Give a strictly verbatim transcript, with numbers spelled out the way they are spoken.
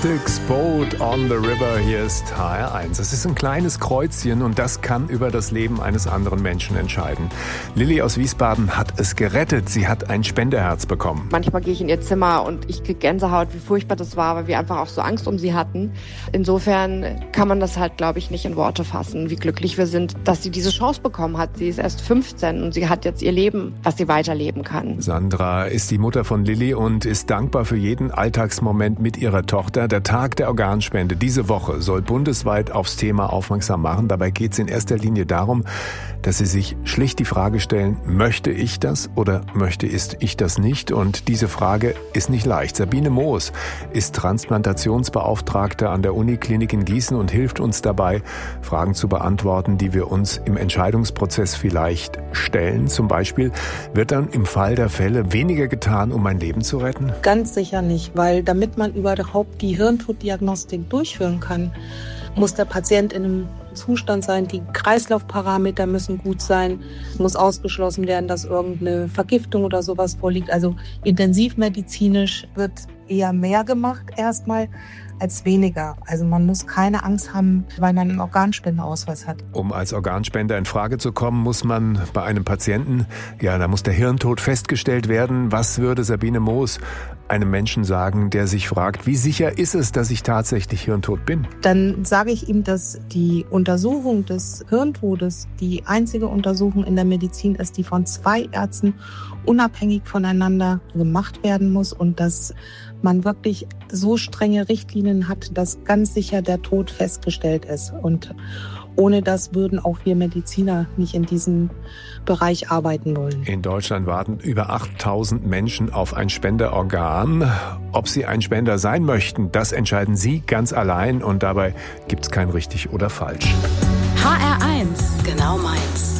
Styx, Boat on the River, hier ist H R eins. Es ist ein kleines Kreuzchen und das kann über das Leben eines anderen Menschen entscheiden. Lilly aus Wiesbaden hat es gerettet. Sie hat ein Spenderherz bekommen. Manchmal gehe ich in ihr Zimmer und ich kriege Gänsehaut, wie furchtbar das war, weil wir einfach auch so Angst um sie hatten. Insofern kann man das halt, glaube ich, nicht in Worte fassen, wie glücklich wir sind, dass sie diese Chance bekommen hat. Sie ist erst fünfzehn und sie hat jetzt ihr Leben, was sie weiterleben kann. Sandra ist die Mutter von Lilly und ist dankbar für jeden Alltagsmoment mit ihrer Tochter. Der Tag der Organspende diese Woche soll bundesweit aufs Thema aufmerksam machen. Dabei geht es in erster Linie darum, dass sie sich schlicht die Frage stellen, möchte ich das oder möchte ich das nicht? Und diese Frage ist nicht leicht. Sabine Moos ist Transplantationsbeauftragte an der Uniklinik in Gießen und hilft uns dabei, Fragen zu beantworten, die wir uns im Entscheidungsprozess vielleicht stellen. Zum Beispiel, wird dann im Fall der Fälle weniger getan, um ein Leben zu retten? Ganz sicher nicht, weil damit man überhaupt die Hirntoddiagnostik durchführen kann, muss der Patient in einem Zustand sein, die Kreislaufparameter müssen gut sein, es muss ausgeschlossen werden, dass irgendeine Vergiftung oder sowas vorliegt. Also intensivmedizinisch wird eher mehr gemacht erstmal als weniger. Also man muss keine Angst haben, weil man einen Organspendeausweis hat. Um als Organspender in Frage zu kommen, muss man bei einem Patienten, ja, da muss der Hirntod festgestellt werden. Was würde Sabine Moos einem Menschen sagen, der sich fragt, wie sicher ist es, dass ich tatsächlich hirntot bin? Dann sage ich ihm, dass die Untersuchung des Hirntodes die einzige Untersuchung in der Medizin ist, die von zwei Ärzten unabhängig voneinander gemacht werden muss und dass man wirklich so strenge Richtlinien hat, dass ganz sicher der Tod festgestellt ist. Und ohne das würden auch wir Mediziner nicht in diesem Bereich arbeiten wollen. In Deutschland warten über achttausend Menschen auf ein Spenderorgan. Ob sie ein Spender sein möchten, das entscheiden Sie ganz allein. Und dabei gibt es kein richtig oder falsch. H R eins, genau meins.